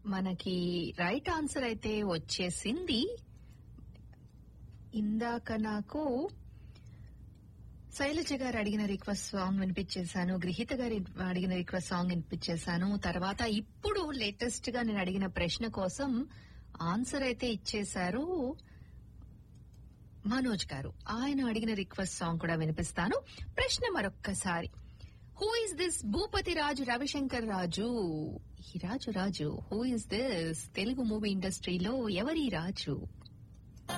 మనకి right answer అయితే వచ్చేసింది. ఇందాక నాకు శైలజ గారు అడిగిన రిక్వెస్ట్ సాంగ్ వినిపించేశాను, గృహీత గారు అడిగిన రిక్వెస్ట్ సాంగ్ వినిపించేశాను. తర్వాత ఇప్పుడు లేటెస్ట్ గా నేను అడిగిన ప్రశ్న కోసం ఆన్సర్ అయితే ఇచ్చేశారు మనోజ్ గారు. ఆయన అడిగిన రిక్వెస్ట్ సాంగ్ కూడా వినిపిస్తాను. ప్రశ్న మరొక్కసారి, హూ ఇస్ దిస్ భూపతి రాజు రవిశంకర్ రాజు? ఈ రాజు who is this? Telugu movie ఇండస్ట్రీలో ఎవరి రాజు?